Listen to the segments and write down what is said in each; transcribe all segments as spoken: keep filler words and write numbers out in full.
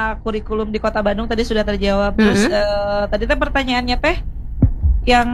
kurikulum di Kota Bandung tadi sudah terjawab. Terus Mm-hmm. uh, tadi teh pertanyaannya teh yang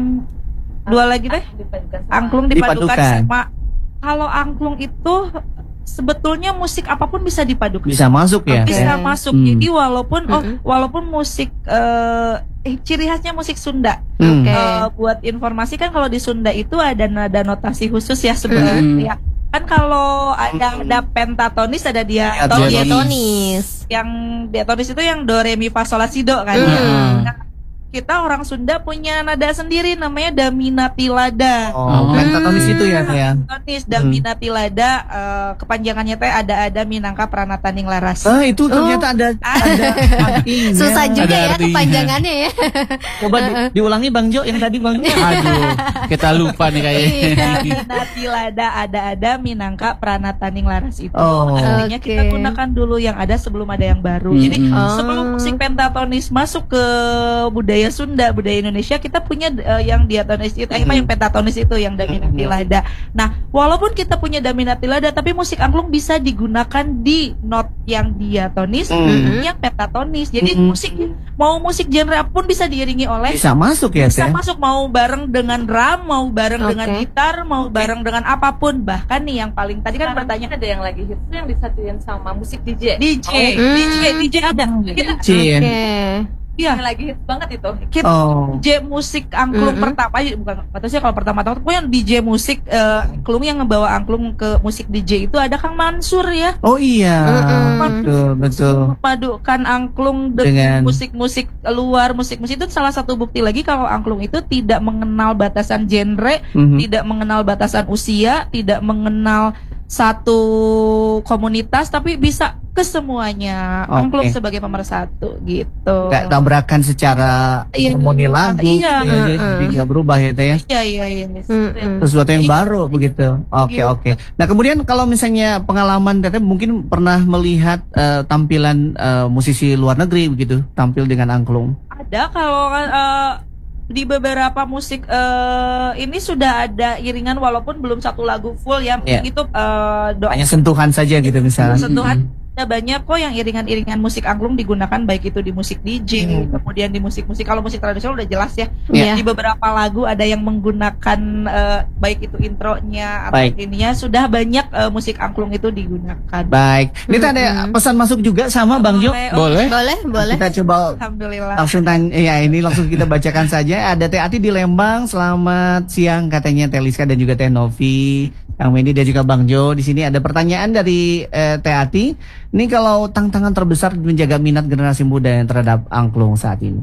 dua lagi teh angklung dipadukan Dipadukan. sama. Kalau angklung itu sebetulnya musik apapun bisa dipadukan. Bisa masuk ya? Bisa Oke. masuk. Hmm. Jadi walaupun oh Mm-mm. walaupun musik eh eh, ciri khasnya musik Sunda. Hmm. Oke. Eh, buat informasi kan kalau di Sunda itu ada nada notasi khusus ya sebenarnya. Mm. Ya. Kan kalau ada ada pentatonis ada dia Ya, tonis. Diatonis. Yang diatonis itu yang do re mi fa sol la si do kan. Hmm. Nah, kita orang Sunda punya nada sendiri namanya Daminatilada. Oh, pentatonis itu ya Teh ya? Tonis Daminatilada eh, kepanjangannya teh ada-ada minangka pranataning laras. Ah, itu ternyata ada ada artinya. Susah juga Ada ya artinya. kepanjangannya ya. Coba di- diulangi Bang Jo yang tadi Bang Jo. Aduh, kita lupa nih kayaknya. Daminatilada ada-ada minangka pranataning laras itu. Oh. Artinya Oke. kita gunakan dulu yang ada sebelum ada yang baru. Jadi Mm-mm. Oh. sebelum musik pentatonis masuk ke budaya Sunda, budaya Indonesia, kita punya eh, yang diatonis itu, eh, apa yang pentatonis itu yang Daminatilada. Nah, walaupun kita punya Daminatilada, tapi musik angklung bisa digunakan di not yang diatonis, Mm. yang pentatonis. Jadi Mm. musik mau musik genre apapun bisa diiringi oleh Bisa masuk ya bisa Teh? masuk, mau bareng dengan drum, mau bareng Oke. dengan gitar, mau bareng dengan apapun. Bahkan nih yang paling tadi kan Sekarang pertanyaan ada yang lagi hits tuh yang disatuin sama musik D J. D J, Oh. D J, D J ada. Kita, Cin. Oke. iya, Yang lagi hits banget itu. kita Oh. D J musik angklung Mm-mm. pertama, bukan kata sih kalau pertama-tama, pokoknya D J musik eh, angklung yang ngebawa angklung ke musik D J itu ada Kang Mansur ya. Oh iya. Mm-mm. Betul, betul. Memadukan angklung Dengan- dengan musik-musik luar, musik-musik itu salah satu bukti lagi kalau angklung itu tidak mengenal batasan genre, Mhm. tidak mengenal batasan usia, tidak mengenal satu komunitas, tapi bisa ke semuanya. Oke. Angklung sebagai pemersatu gitu. Gak tabrakan secara Iya. harmoni lagu, Iya. gitu ya, jadi nggak berubah ya Teh ya. Iya iya iya. Mm-mm. Sesuatu yang baru begitu. Oke Gitu. oke. Nah kemudian kalau misalnya pengalaman Teteh mungkin pernah melihat eh, tampilan eh, musisi luar negeri begitu tampil dengan angklung. Ada kalau eh, di beberapa musik eh, ini sudah ada iringan walaupun belum satu lagu full ya. Iya. Itu eh, doa Hanya sentuhan saja gitu misalnya. sentuhan. Ada banyak kok yang iringan-iringan musik angklung digunakan baik itu di musik D J, Hmm. kemudian di musik-musik, kalau musik tradisional udah jelas ya. Iya. Di beberapa lagu ada yang menggunakan eh, baik itu intronya atau Baik. ininya, sudah banyak eh, musik angklung itu digunakan. Baik. Ini tuh ada Mm-mm. pesan masuk juga sama Bang Jo. Boleh. Boleh? Boleh, boleh. Kita coba Alhamdulillah. langsung tanya, ya ini langsung kita bacakan saja. Ada Teh Ati di Lembang, selamat siang katanya Teh Liska dan juga Teh Novi, Kang Mendy dan juga Bang Jo. Di sini ada pertanyaan dari eh, Teh Ati. Ini kalau tantangan terbesar menjaga minat generasi muda yang terhadap angklung saat ini.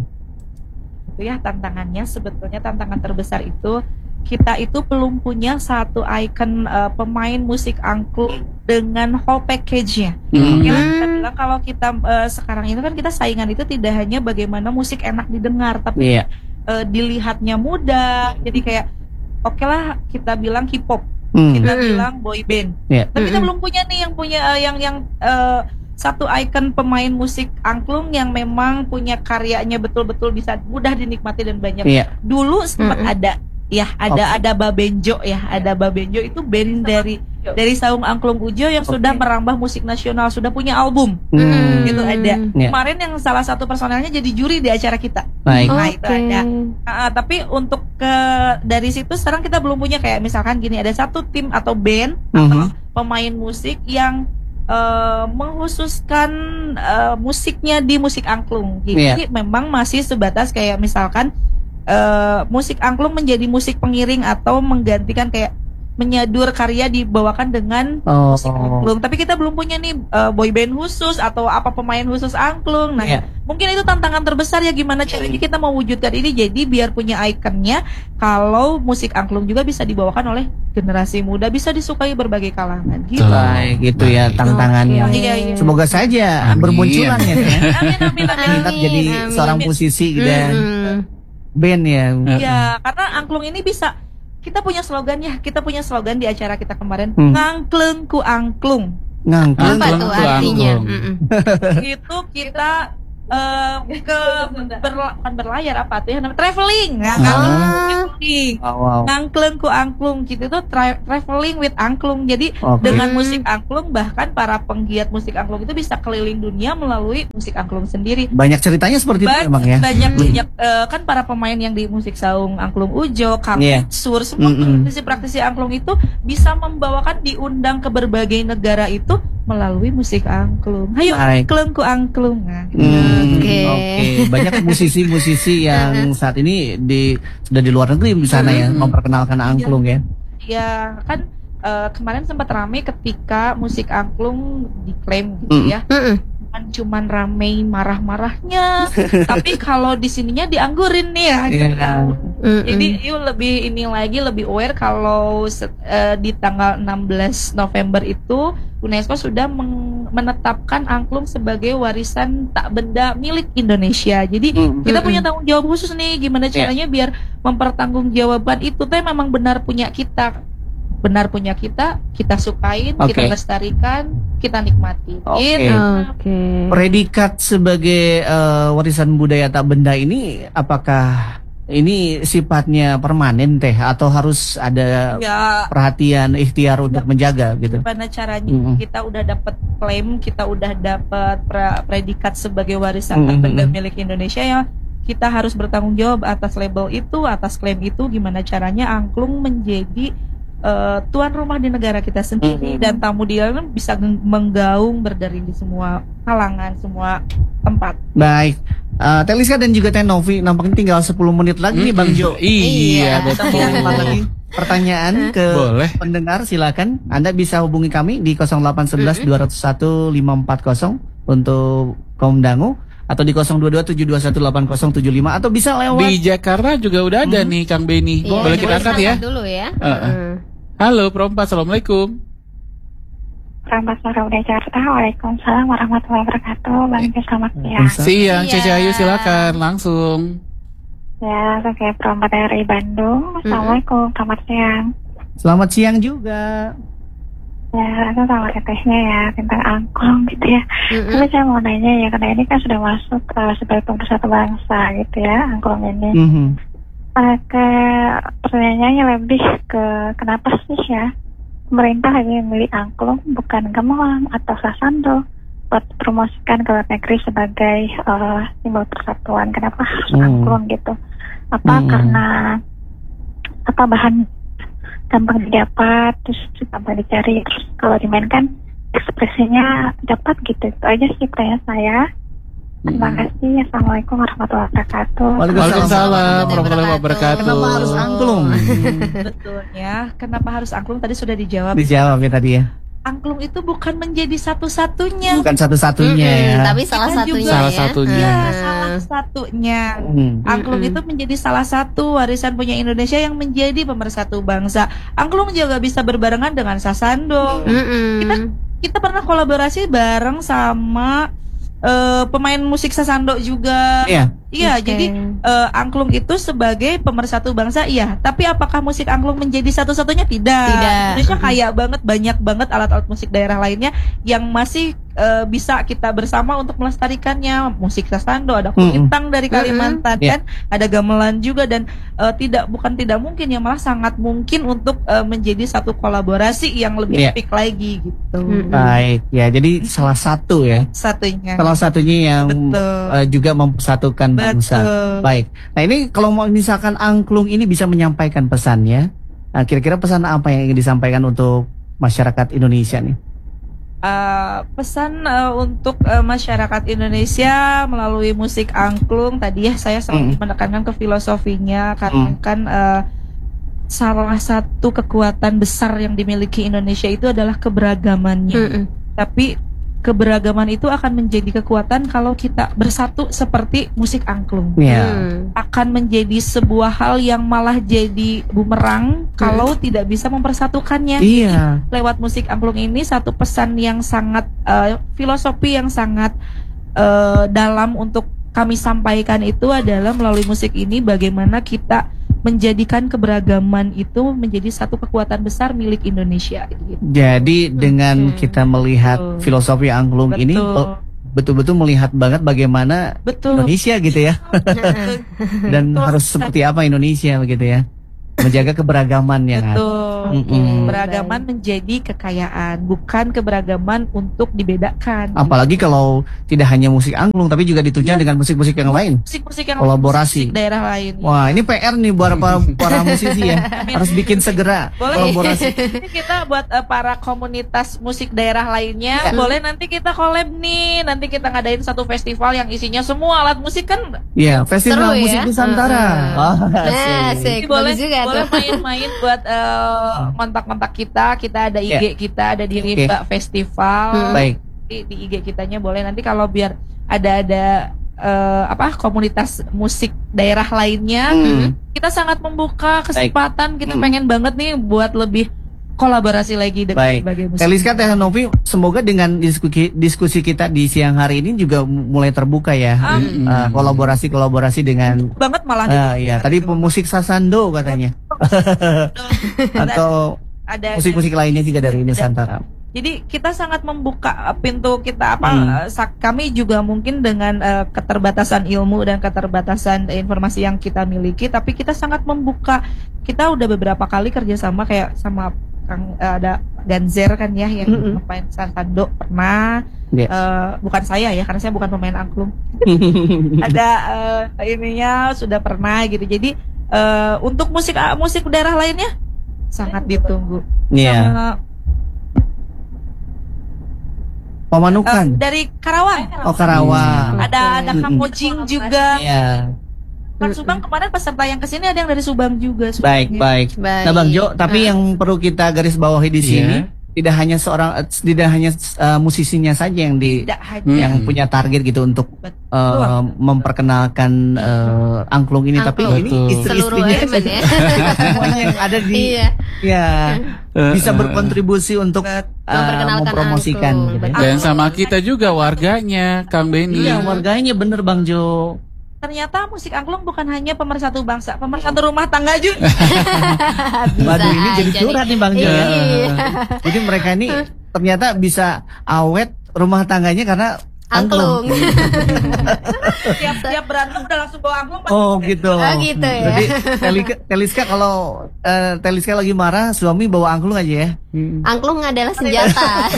Itu ya tantangannya, sebetulnya tantangan terbesar itu kita itu belum punya satu icon eh, pemain musik angklung dengan whole package-nya. Hmm. Mungkin kita bilang kalau kita eh, sekarang itu kan kita saingan itu tidak hanya bagaimana musik enak didengar, tapi Iya. eh, dilihatnya mudah. Jadi kayak oke lah kita bilang hip hop, Hmm. kita Mm-mm. bilang boy band. Iya. Tapi kita Mm-mm. belum punya nih yang punya eh, yang yang eh, satu icon pemain musik angklung yang memang punya karyanya betul-betul bisa mudah dinikmati dan banyak. Iya. Dulu sempat Mm-mm. ada ya, ada ada Babenjo ya, ada Babenjo itu band dari dari Saung Angklung Ujo yang Oke. sudah merambah musik nasional, sudah punya album. Hmm. Gitu ada. Iya. Kemarin yang salah satu personelnya jadi juri di acara kita. Baik. Nah, Oke. itu ada. Ah, tapi untuk ke dari situ sekarang kita belum punya kayak misalkan gini, ada satu tim atau band atau Mhm. pemain musik yang eh, menghususkan eh, musiknya di musik angklung. Jadi memang masih sebatas kayak misalkan eh, musik angklung menjadi musik pengiring atau menggantikan kayak menyadur karya dibawakan dengan Oh. musik angklung. Tapi kita belum punya nih eh, boy band khusus atau apa pemain khusus angklung. Nah, Iya. mungkin itu tantangan terbesar ya, gimana caranya kita mewujudkan ini jadi biar punya ikonnya. Kalau musik angklung juga bisa dibawakan oleh generasi muda, bisa disukai berbagai kalangan. Gitu. Baik, itu ya Baik. tantangannya. Oke. Iya, iya. Semoga saja Amin. bermunculan ya. Teh. Amin amin amin. Minat Amin, jadi amin. seorang musisi dan Mm-mm. band ya. Iya, karena angklung ini bisa, kita punya slogan ya, kita punya slogan di acara kita kemarin, Hmm. ngangkleng ku angklung. Ngangklung. Apa Angklung tuh tuh artinya? angklung. Mm-mm. Itu kita eh, ke berla, bukan berlayar apa tuh ya namanya traveling ya, Ah. traveling. Wow, wow. Angklung ku angklung gitu tuh tra- traveling with angklung. Jadi Oke. dengan musik angklung bahkan para penggiat musik angklung itu bisa keliling dunia melalui musik angklung sendiri. Banyak ceritanya seperti itu Ba- emang ya. Banyak Hmm. banyak eh, kan para pemain yang di musik saung angklung Ujo, Kang Iya. Sur, semua Mm-mm. praktisi-praktisi angklung itu bisa membawakan diundang ke berbagai negara itu melalui musik angklung. Ayo Baik. angklung ku angklung. Nah, Hmm, Oke. Oke, banyak musisi-musisi yang saat ini di sudah di luar negeri di sana ya memperkenalkan angklung ya. ya kan eh, kemarin sempat rame ketika musik angklung diklaim gitu Mm. ya. Mm-mm. Bukan cuman rame marah-marahnya, tapi kalau di sininya dianggurin nih ya. Iya. Mm-mm. Jadi yuk lebih ini lagi lebih aware kalau set- eh, di tanggal enam belas November itu UNESCO sudah meng- menetapkan angklung sebagai warisan tak benda milik Indonesia. Jadi Mm. kita Mm-mm. punya tanggung jawab khusus nih gimana Iya. caranya biar mempertanggungjawabkan itu teh memang benar punya kita. Benar punya kita, kita sukain, Oke. kita lestarikan, kita nikmati. Oke. Gitu. Oke. Predikat sebagai eh, warisan budaya tak benda ini apakah ini sifatnya permanen teh atau harus ada Ya perhatian ikhtiar untuk menjaga gitu? gimana caranya Mm-mm. kita udah dapat klaim, kita udah dapat pra- predikat sebagai warisan tak Mm-mm. benda milik Indonesia ya kita harus bertanggung jawab atas label itu, atas klaim itu. Gimana caranya angklung menjadi eh, tuan rumah di negara kita sendiri Mm-mm. dan tamu di dalam bisa geng- menggaung berdering di semua kalangan, semua tempat. Baik. Eh, Teliska dan juga Teh Novi nampaknya tinggal sepuluh menit lagi nih Bang Jo. Iya. Iya, betul. Lempar lagi pertanyaan ke Boleh. pendengar, silakan. Anda bisa hubungi kami di nol delapan satu satu dua nol satu lima empat nol untuk kaum dangu atau di nol dua dua tujuh dua satu delapan nol tujuh lima atau bisa lewat Di Jakarta juga udah ada nih Kang Beni. Iya, Boleh kita boleh angkat ya? dulu ya. Heeh. Mm. Halo, Perompak. Assalamualaikum. Selamat sore udah Jakarta. Waalaikumsalam warahmatullahi wabarakatuh. Bang Jo, selamat siang. Waalaikumsalam. Siang, Iya. Cece Ayu silakan langsung. Ya, saya perompak dari Bandung. Assalamualaikum, selamat siang. Selamat siang juga. Ya, aku sama tetehnya ya tentang angklung gitu ya. Mm-mm. Tapi saya mau nanya ya, karena ini kan sudah masuk uh, sebagai pemersatu bangsa gitu ya, angklung ini. Mhm. Uh, ke pertanyaannya lebih ke kenapa sih ya pemerintah lebih memilih angklung bukan gamelan atau sasando buat promosikan ke luar negeri sebagai uh, simbol persatuan. Kenapa harus Hmm. angklung gitu? Apa Hmm. karena apa bahan gampang didapat, terus gampang dicari, terus kalau dimainkan ekspresinya dapat gitu. Itu aja sih pertanyaan saya. Terima kasih. Assalamualaikum warahmatullahi wabarakatuh. Waalaikumsalam warahmatullahi wabarakatuh. Kenapa harus angklung? Betul ya. Kenapa harus angklung tadi sudah dijawab. Dijawab ya tadi ya. Angklung itu bukan menjadi satu-satunya. Bukan satu-satunya Mm-mm, ya. Tapi salah Kita satunya juga- Salah ya. satunya. Ya, Mm. salah satunya. Hmm. Angklung Mm-mm. itu menjadi salah satu warisan punya Indonesia yang menjadi pemersatu bangsa. Angklung juga bisa berbarengan dengan sasando. Mm-mm. Kita kita pernah kolaborasi bareng sama eh, pemain musik sasando juga. Iya. Iya, Oke. jadi eh, angklung itu sebagai pemersatu bangsa, iya. Tapi apakah musik angklung menjadi satu-satunya? Tidak. Tidak. Indonesia Mm-mm. kaya banget, banyak banget alat-alat musik daerah lainnya yang masih eh, bisa kita bersama untuk melestarikannya. Musik sasando, ada Mm-mm. kulintang dari Kalimantan Iya. kan, ada gamelan juga dan eh, tidak bukan tidak mungkin ya malah sangat mungkin untuk eh, menjadi satu kolaborasi yang lebih Iya. epic lagi gitu. Mm-mm. Baik, ya jadi salah satu ya. Satunya. Salah satunya yang Betul. eh, juga mempersatukan bangsa. Betul. Baik. Nah ini kalau mau misalkan angklung ini bisa menyampaikan pesannya, nah, kira-kira pesan apa yang ingin disampaikan untuk masyarakat Indonesia nih? Uh, pesan uh, untuk uh, masyarakat Indonesia melalui musik angklung tadi ya saya selalu Mm. menekankan ke filosofinya karena Mm. kan uh, salah satu kekuatan besar yang dimiliki Indonesia itu adalah keberagamannya. Mm-mm. Tapi keberagaman itu akan menjadi kekuatan kalau kita bersatu seperti musik angklung. Ya. Mm. Akan menjadi sebuah hal yang malah jadi bumerang kalau tidak bisa mempersatukannya. Iya. Lewat musik angklung ini satu pesan yang sangat eh, filosofi yang sangat eh, dalam untuk kami sampaikan itu adalah melalui musik ini bagaimana kita menjadikan keberagaman itu menjadi satu kekuatan besar milik Indonesia gitu. Jadi dengan Hmm. kita melihat Betul. filosofi angklung ini Betul. oh, betul-betul melihat banget bagaimana Betul. Indonesia gitu ya. Dan Betul. harus seperti apa Indonesia begitu ya. Menjaga keberagamannya kan. Betul. Mm-mm. Keberagaman menjadi kekayaan, bukan keberagaman untuk dibedakan. Apalagi kalau tidak hanya musik angklung tapi juga ditunjang dengan musik-musik yang lain. Musik-musik yang Kolaborasi. musik daerah lain. Wah, ini P R nih buat para, para musisi ya. Harus bikin segera Boleh. kolaborasi. Ini kita buat eh, para komunitas musik daerah lainnya, Ya. boleh nanti kita collab nih. Nanti kita ngadain satu festival yang isinya semua alat musik kan. Iya, Festival Seru ya? Musik Nusantara. Heeh. Oh, Nah, asik. asik. Jadi boleh Bagus juga boleh tuh. main-main buat eh, kontak-kontak kita. Kita ada I G Ya. kita, ada di Oke. Rimba Festival. Hmm. Baik. Di, di I G kitanya boleh nanti kalau biar ada ada eh, apa komunitas musik daerah lainnya, Hmm. kita sangat membuka kesempatan. Kita Hmm. pengen banget nih buat lebih kolaborasi lagi dengan Baik. berbagai musik. Teliska Teh Novi, semoga dengan diskusi, diskusi kita di siang hari ini juga mulai terbuka ya. Amin. Eh, kolaborasi-kolaborasi dengan banget malah eh, ya tadi pemusik Sasando katanya. Atau ada musik-musik lainnya juga dari Nusantara. Jadi kita sangat membuka pintu kita apa Hmm. eh, sak- kami juga mungkin dengan eh, keterbatasan ilmu dan keterbatasan informasi yang kita miliki, tapi kita sangat membuka. Kita udah beberapa kali kerjasama kayak sama Kang eh, ada Ganzer kan ya yang Mm-mm. main Santando pernah. Yes. Eh, bukan saya ya karena saya bukan pemain angklung. Ada eh, ininya sudah pernah gitu. Jadi eh, untuk musik musik daerah lainnya sangat ditunggu. Iya. Sama, Pemanukan. eh, dari Karawang. Oh, Karawang. Ada ada Kang Mm-mm. Mojing juga. Iya. Kan Subang kemarin peserta yang kesini ada yang dari Subang juga. Baik, sebenarnya. baik. Baik. Nah, Bang Jo, tapi Ah. yang perlu kita garis bawahi di sini Iya. tidak hanya seorang eh, tidak hanya eh, musisinya saja yang di Tidak hanya Hmm. yang punya target gitu untuk Betul. eh, memperkenalkan eh, angklung ini, tapi Angklung. ini Betul. Seluruh istri-istrinya elemen ya. semuanya yang ada di Iya. ya Eh, bisa eh. berkontribusi untuk eh, Memperkenalkan mempromosikan angklung. gitu ya. Betul. Dan sama kita juga warganya, Kang Beni. Iya, warganya bener Bang Jo. ternyata musik angklung bukan hanya pemersatu bangsa, pemersatu rumah tangga juga. Waduh, ini jadi aja curhat nih Bang Jo. Iya. Jadi mereka ini ternyata bisa awet rumah tangganya karena Angklung. Tiap tiap berantem udah langsung bawa angklung. pasti Oh udah. gitu. Oh, gitu ya. Jadi Teliska, Teliska kalau eh, Teliska lagi marah, suami bawa angklung aja ya. Hmm. Angklung adalah senjata.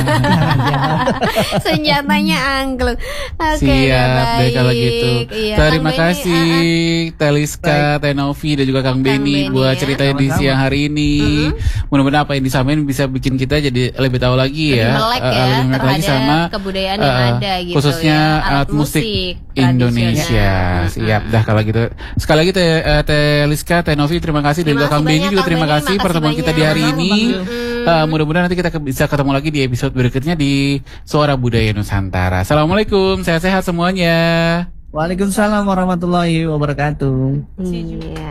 Senjatanya angklung. Oke, Siap baik. deh kalau gitu. Iya, Terima Kang Beni, kasih ah, ah. Teliska, Tenovi dan juga Kang Beni Beni, buat ya. ceritanya di Sama-sama. siang hari ini. Mudah-mudahan apa yang disampaikan bisa bikin kita jadi lebih tahu lagi ya. Lebih melek Eh, ya lebih melek lagi terhadap sama kebudayaan yang eh, ada gitu khususnya ya. alat musik Indonesia. tradisional. Siap dah kalau gitu. Sekali lagi Teh eh, Teliska, Tenovi terima kasih dan Terima juga Kang kasih Beni banyak, juga Kang terima Beni. kasih Makasih pertemuan kita di banyak. hari ini. Mm. Eh, mudah-mudahan nanti kita ke- bisa ketemu lagi di episode berikutnya di Suara Budaya Nusantara. Assalamualaikum, sehat-sehat semuanya. Waalaikumsalam warahmatullahi wabarakatuh. Iya.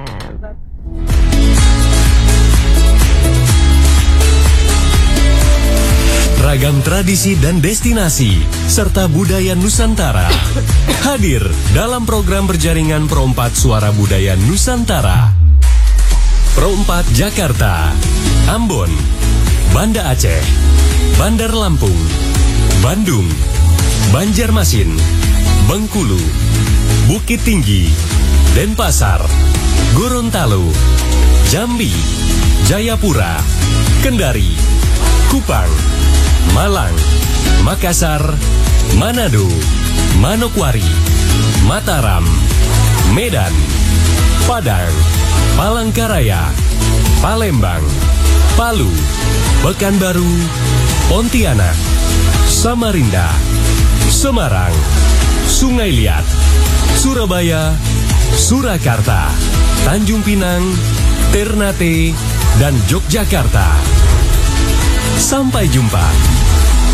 Ragam tradisi dan destinasi serta budaya Nusantara hadir dalam program berjaringan Pro empat Suara Budaya Nusantara. Pro empat Jakarta, Ambon, Banda Aceh, Bandar Lampung, Bandung, Banjarmasin, Bengkulu, Bukit Tinggi, Denpasar, Gorontalo, Jambi, Jayapura, Kendari, Kupang, Malang, Makassar, Manado, Manokwari, Mataram, Medan, Padang, Palangkaraya, Palembang, Palu, Pekanbaru, Pontianak, Samarinda, Semarang, Sungai Liat, Surabaya, Surakarta, Tanjung Pinang, Ternate, dan Yogyakarta. Sampai jumpa.